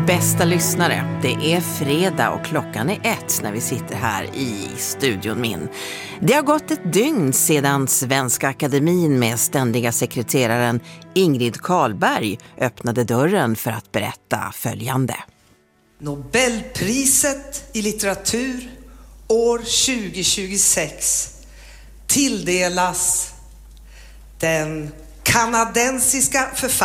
bästa lyssnare. Det är fredag och klockan är 1 när vi sitter här i studion min. Det har gått ett dygn sedan Svenska Akademin med ständiga sekreteraren Ingrid Carlberg öppnade dörren för att berätta följande. Nobelpriset i litteratur år 2026 tilldelas den kanadensiska författaren